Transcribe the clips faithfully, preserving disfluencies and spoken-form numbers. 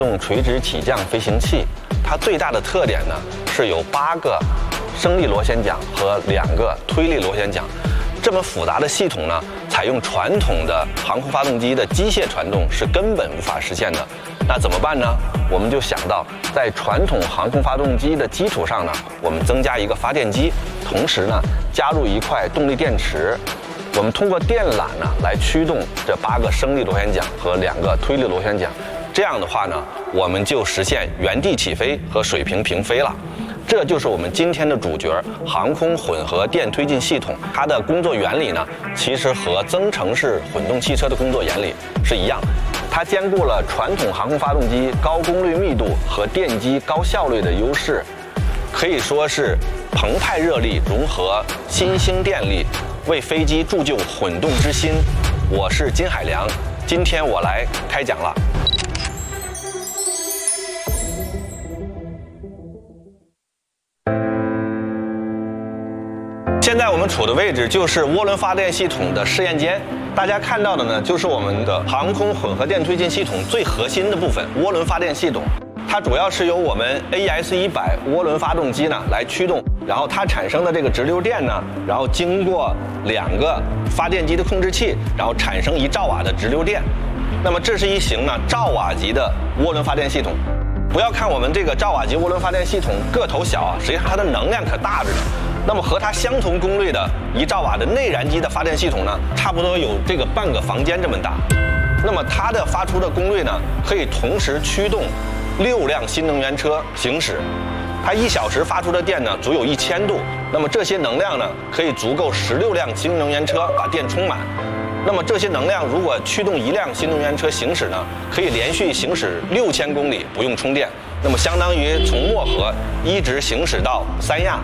用垂直起降飞行器，它最大的特点呢是有八个升力螺旋桨和两个推力螺旋桨。这么复杂的系统呢，采用传统的航空发动机的机械传动是根本无法实现的。那怎么办呢？我们就想到，在传统航空发动机的基础上呢，我们增加一个发电机，同时呢，加入一块动力电池。我们通过电缆呢来驱动这八个升力螺旋桨和两个推力螺旋桨。这样的话呢，我们就实现原地起飞和水平平飞了。这就是我们今天的主角——航空混合电推进系统。它的工作原理呢，其实和增程式混动汽车的工作原理是一样。它兼顾了传统航空发动机高功率密度和电机高效率的优势，可以说是澎湃热力融合新兴电力，为飞机铸就混动之心。我是金海良，今天我来开讲了。现在我们处的位置就是涡轮发电系统的试验间。大家看到的呢，就是我们的航空混合电推进系统最核心的部分——涡轮发电系统。它主要是由我们 A E S 一百涡轮发动机呢来驱动，然后它产生的这个直流电呢，然后经过两个发电机的控制器，然后产生一兆瓦的直流电。那么这是一型呢兆瓦级的涡轮发电系统。不要看我们这个兆瓦级涡轮发电系统个头小啊，实际上它的能量可大着呢。那么和它相同功率的一兆瓦的内燃机的发电系统呢，差不多有这个半个房间这么大。那么它的发出的功率呢，可以同时驱动六辆新能源车行驶。它一小时发出的电呢，足有一千度。那么这些能量呢，可以足够十六辆新能源车把电充满。那么这些能量如果驱动一辆新能源车行驶呢，可以连续行驶六千公里不用充电。那么相当于从漠河一直行驶到三亚。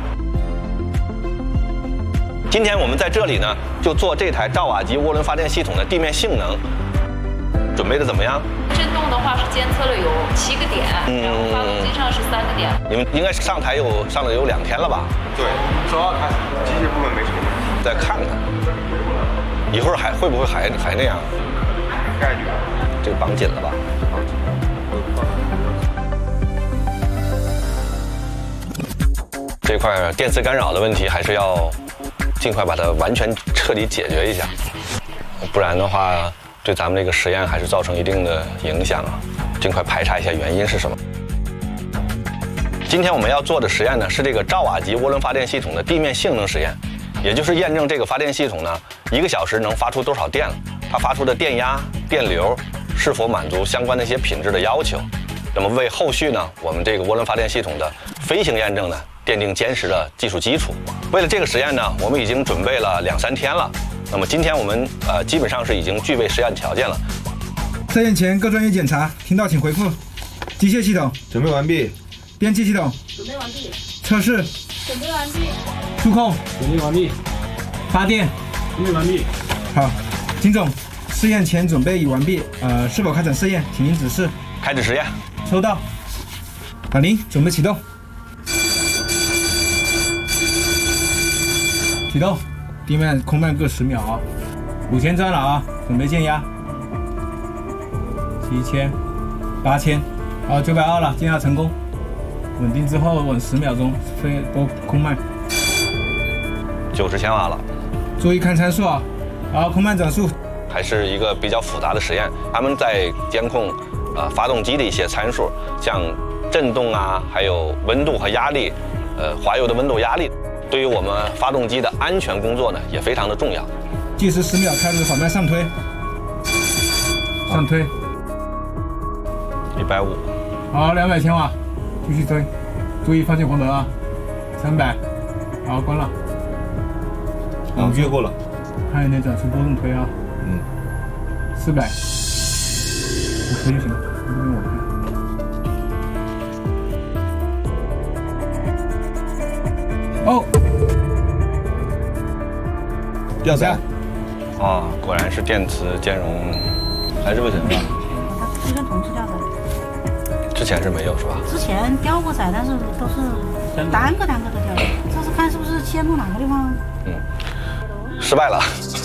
今天我们在这里呢，就做这台兆瓦级涡轮发电系统的地面性能，准备的怎么样？ 震动的话是监测了有七个点，嗯、然后发动机上是三个点。 你们应该上台有上了有两天了吧？ 对，周二开始，机械部分没什么问题。 再看看，一会儿还会不会还还那样？ 概率， 这个绑紧了吧？这块电磁干扰的问题还是要尽快把它完全彻底解决一下，不然的话对咱们这个实验还是造成一定的影响啊。尽快排查一下原因是什么。今天我们要做的实验呢，是这个兆瓦级涡轮发电系统的地面性能实验，也就是验证这个发电系统呢，一个小时能发出多少电，它发出的电压、电流是否满足相关的一些品质的要求。那么为后续呢，我们这个涡轮发电系统的飞行验证呢，奠定坚实的技术基础。为了这个实验呢，我们已经准备了两三天了。那么今天我们呃基本上是已经具备实验条件了。 测验前各专业检查，听到请回复。机械系统准备完毕。 编辑系统准备完毕。 测试准备完毕。 触控准备完毕。 发电准备完毕。 好，金总，试验前准备已完毕。呃，是否开展试验？请您指示。 开始实验。 收到。老林，准备启动。启动，地面空慢各十秒啊，五千转了啊，准备降压，七千，八千，好，九百二了，降压成功，稳定之后稳十秒钟，飞多空慢， 九十千瓦了， 注意看参数啊，好，空慢转速， 还是一个比较复杂的实验，他们在监控呃发动机的一些参数，像震动啊，还有温度和压力，呃滑油的温度压力。对于我们发动机的安全工作呢，也非常的重要。 计时十秒，开始缓慢上推，上推， 一百五， 好，两百千瓦，继续推，注意放进黄灯啊，三百，好，关了。 嗯，越过了。 看一点转速波动推啊， 嗯， 四百，我推就行了，不用我看。哦， 掉载啊，果然是电磁兼容，还是不行啊。 它是跟同时掉载， 之前是没有是吧？ 之前掉过载，但是都是单个单个的掉载。这是看是不是线路哪个地方？ 嗯，失败了。